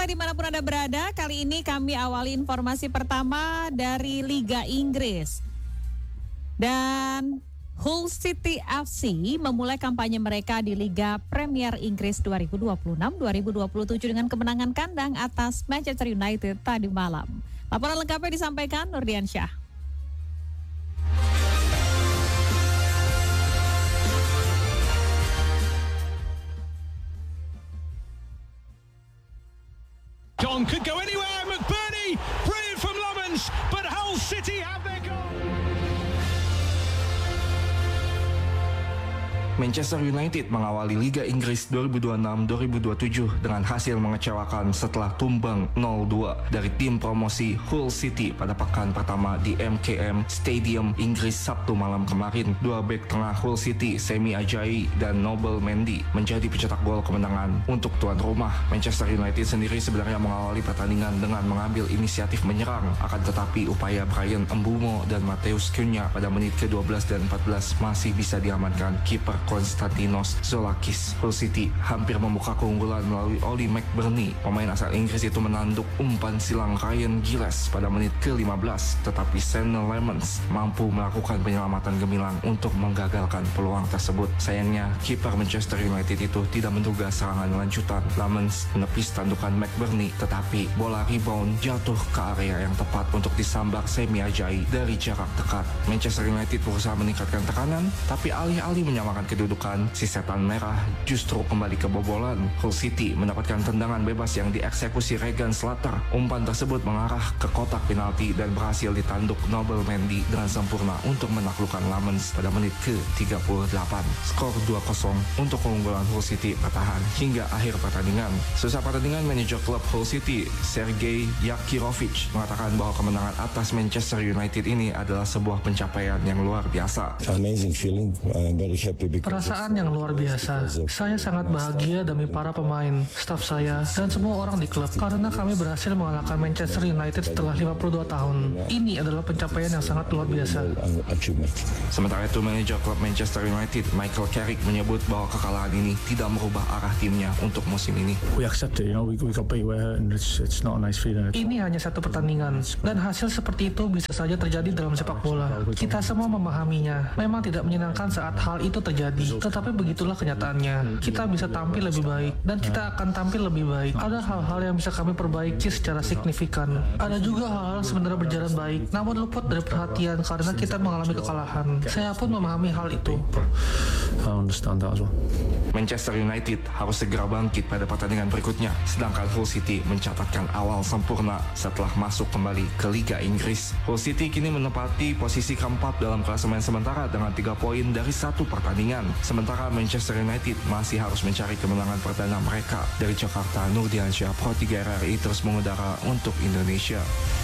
Pemirsa dimanapun Anda berada, kali ini kami awali informasi pertama dari Liga Inggris. Dan Hull City FC memulai kampanye mereka di Liga Premier Inggris 2026-2027 dengan kemenangan kandang atas Manchester United tadi malam. Laporan lengkapnya disampaikan Nurdiansyah. John could go anywhere. McBurney, brilliant from Lovens, but Hull City have their goal. Manchester United mengawali Liga Inggris 2026-2027 dengan hasil mengecewakan setelah tumbang 0-2 dari tim promosi Hull City pada pekan pertama di MKM Stadium Inggris Sabtu malam kemarin. Dua bek tengah Hull City, Semi Ajayi dan Noble Mendy, menjadi pencetak gol kemenangan untuk tuan rumah. Manchester United sendiri sebenarnya mengawali pertandingan dengan mengambil inisiatif menyerang, akan tetapi upaya Bryan Mbeumo dan Matheus Cunha pada menit ke-12 dan 14 masih bisa diamankan kiper Konstantinos Zoulakis. Hull City hampir membuka keunggulan melalui Oli McBurney. Pemain asal Inggris itu menanduk umpan silang Ryan Gilles pada menit ke-15, tetapi Senne Lammens mampu melakukan penyelamatan gemilang untuk menggagalkan peluang tersebut. Sayangnya, kiper Manchester United itu tidak menduga serangan lanjutan. Lammens menepis tandukan McBurney, tetapi bola rebound jatuh ke area yang tepat untuk disambar Semi Ajayi dari jarak dekat. Manchester United berusaha meningkatkan tekanan, tapi alih-alih menyamakan kedudukan, si setan merah justru kembali kebobolan. Hull City mendapatkan tendangan bebas yang dieksekusi Regan Slater. Umpan tersebut mengarah ke kotak penalti dan berhasil ditanduk Noble Mendy dengan sempurna untuk menaklukkan Lammens pada menit ke-38. Skor 2-0 untuk keunggulan Hull City bertahan hingga akhir pertandingan. Selesai pertandingan, manajer klub Hull City, Sergei Yakirovic, mengatakan bahwa kemenangan atas Manchester United ini adalah sebuah pencapaian yang luar biasa. Amazing feeling, very happy. Perasaan yang luar biasa. Saya sangat bahagia demi para pemain, staf saya, dan semua orang di klub karena kami berhasil mengalahkan Manchester United setelah 52 tahun. Ini adalah pencapaian yang sangat luar biasa. Sementara itu, manajer klub Manchester United, Michael Carrick, menyebut bahwa kekalahan ini tidak merubah arah timnya untuk musim ini. We accept it, we got beat, and it's not a nice feeling. Ini hanya satu pertandingan, dan hasil seperti itu bisa saja terjadi dalam sepak bola. Kita semua memahaminya. Memang tidak menyenangkan saat hal itu terjadi, tetapi begitulah kenyataannya. Kita bisa tampil lebih baik, dan kita akan tampil lebih baik. Ada hal-hal yang bisa kami perbaiki secara signifikan. Ada juga hal-hal yang sebenarnya berjalan baik, namun luput dari perhatian karena kita mengalami kekalahan. Saya pun memahami hal itu. I understand that as well. Manchester United harus segera bangkit pada pertandingan berikutnya, sedangkan Hull City mencatatkan awal sempurna setelah masuk kembali ke Liga Inggris. Hull City kini menempati posisi keempat dalam klasemen sementara dengan 3 poin dari 1 pertandingan. Sementara Manchester United masih harus mencari kemenangan perdana mereka. Dari Jakarta, Nurdiansyah, Pro 3 RRI terus mengudara untuk Indonesia.